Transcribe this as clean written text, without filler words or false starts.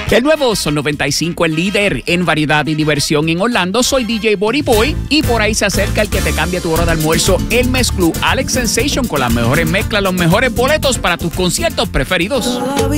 El nuevo Sol 95, el líder en variedad y diversión en Orlando. Soy DJ Body Boy y por ahí se acerca el que te cambia tu hora de almuerzo, el Mezclú Alex Sensation, con las mejores mezclas, los mejores boletos para tus conciertos preferidos.